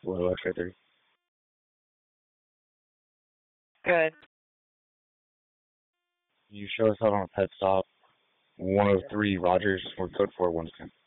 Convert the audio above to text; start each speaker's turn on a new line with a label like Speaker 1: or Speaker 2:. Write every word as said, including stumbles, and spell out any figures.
Speaker 1: Low X-ray three.
Speaker 2: Good.
Speaker 1: You show us out on a pet stop. one oh three Rogers, or code four one ten.